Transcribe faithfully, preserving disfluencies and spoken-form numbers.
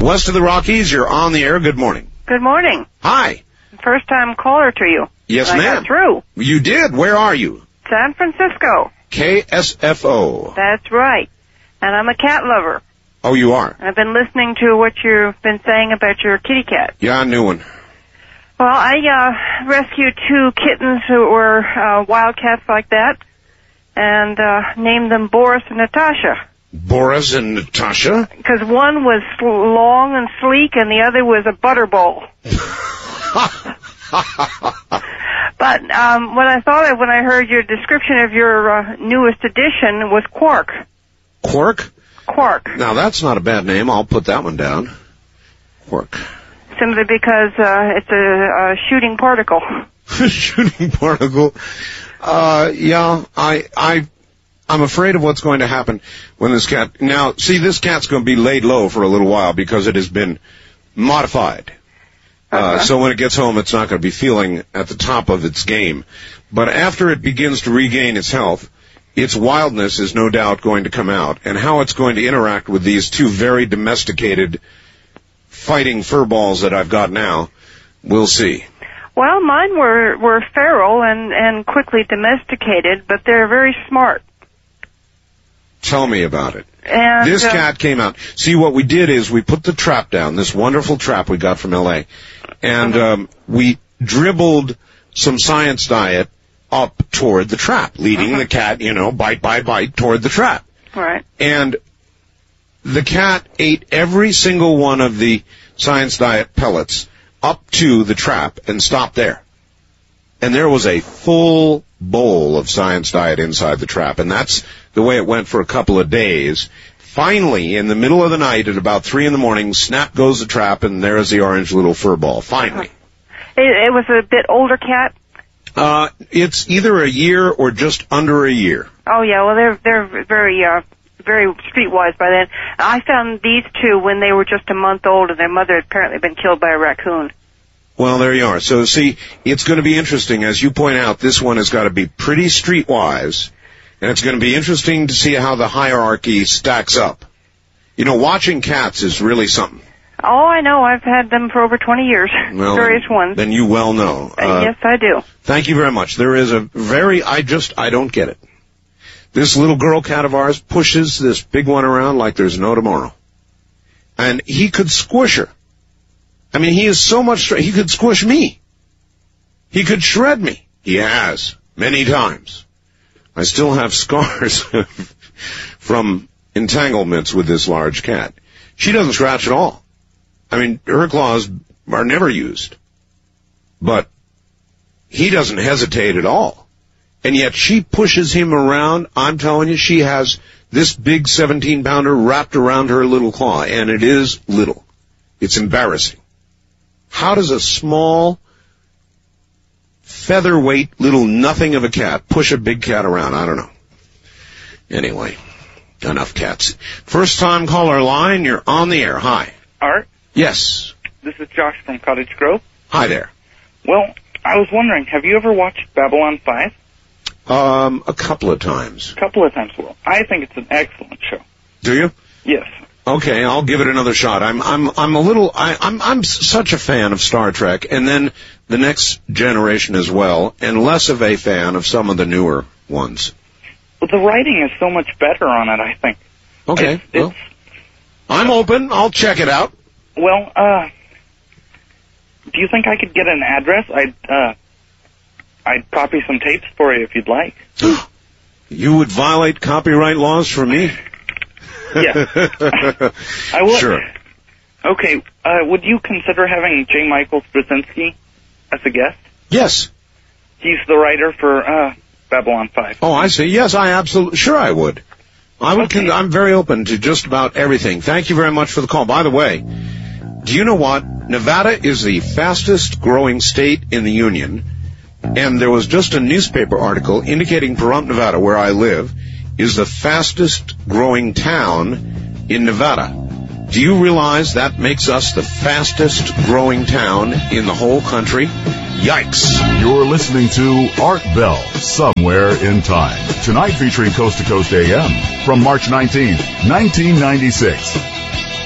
west of the Rockies. You're on the air. Good morning. Good morning. Hi. First-time caller to you. Yes, and ma'am. I got through. You did. Where are you? San Francisco. K S F O. That's right. And I'm a cat lover. Oh, you are? I've been listening to what you've been saying about your kitty cat. Yeah, a new one. Well, I uh, rescued two kittens who were uh, wild cats like that, and uh, named them Boris and Natasha. Boris and Natasha? Because one was long and sleek, and the other was a butterball. But um, what I thought of when I heard your description of your uh, newest edition was Quark. Quark? Quark. Now, that's not a bad name. I'll put that one down. Quark. Simply because uh, it's a, a shooting particle. Shooting particle. Uh, yeah, I, I, I'm afraid of what's going to happen when this cat... Now, see, this cat's going to be laid low for a little while because it has been modified. Uh, uh-huh. So when it gets home, it's not going to be feeling at the top of its game. But after it begins to regain its health, its wildness is no doubt going to come out. And how it's going to interact with these two very domesticated fighting fur balls that I've got now, we'll see. Well, mine were, were feral and, and quickly domesticated, but they're very smart. Tell me about it. And, this uh, cat came out. See, what we did is we put the trap down, this wonderful trap we got from L A, and um, we dribbled some science diet up toward the trap, leading uh-huh. the cat, you know, bite, bite, bite, toward the trap. Right. And the cat ate every single one of the science diet pellets up to the trap and stopped there. And there was a full bowl of science diet inside the trap, and that's the way it went for a couple of days. Finally, in the middle of the night, at about three in the morning, snap goes the trap, and there's the orange little fur ball. Finally. It, it was a bit older cat? Uh, it's either a year or just under a year. Oh, yeah, well, they're they're very, uh, very streetwise by then. I found these two when they were just a month old, and their mother had apparently been killed by a raccoon. Well, there you are. So, see, it's going to be interesting. As you point out, this one has got to be pretty streetwise, and it's going to be interesting to see how the hierarchy stacks up. You know, watching cats is really something. Oh, I know. I've had them for over twenty years, well, various ones. Then you well know. Uh, yes, I do. Thank you very much. There is a very, I just, I don't get it. This little girl cat of ours pushes this big one around like there's no tomorrow. And he could squish her. I mean, he is so much, he could squish me. He could shred me. He has, many times. I still have scars from entanglements with this large cat. She doesn't scratch at all. I mean, her claws are never used. But he doesn't hesitate at all. And yet she pushes him around. I'm telling you, she has this big seventeen pounder wrapped around her little claw, and it is little. It's embarrassing. How does a small, featherweight, little nothing of a cat push a big cat around? I don't know. Anyway, enough cats. First time caller line, you're on the air. Hi. Art? Yes. This is Josh from Cottage Grove. Hi there. Well, I was wondering, have you ever watched Babylon five? Um, a couple of times. A couple of times. Well, I think it's an excellent show. Do you? Yes. Okay, I'll give it another shot. I'm I'm I'm a little I, I'm I'm such a fan of Star Trek, and then the Next Generation as well, and less of a fan of some of the newer ones. Well, the writing is so much better on it, I think. Okay, it's, well, it's, I'm open. I'll check it out. Well, uh, do you think I could get an address? I'd uh, I'd copy some tapes for you if you'd like. You would violate copyright laws for me? Yeah. I would. Sure. Okay, uh, would you consider having J. Michael Straczynski as a guest? Yes. He's the writer for uh, Babylon five. Oh, I see. Yes, I absolutely, sure I would. I would. Okay. Con- I'm very open to just about everything. Thank you very much for the call. By the way, do you know what? Nevada is the fastest growing state in the union, and there was just a newspaper article indicating Pahrump, Nevada, where I live, is the fastest growing town in Nevada. Do you realize that makes us the fastest growing town in the whole country? Yikes. You're listening to Art Bell, Somewhere in Time. Tonight featuring Coast to Coast A M from March nineteenth, nineteen ninety-six.